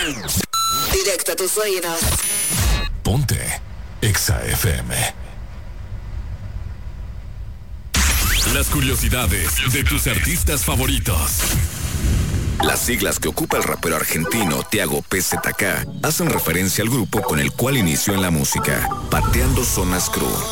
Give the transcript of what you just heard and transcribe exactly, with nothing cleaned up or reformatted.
Directo a tus oídos. Ponte Exa F M. Las curiosidades de tus artistas favoritos. Las siglas que ocupa el rapero argentino Tiago P Z K hacen referencia al grupo con el cual inició en la música, Pateando Zonas Crew.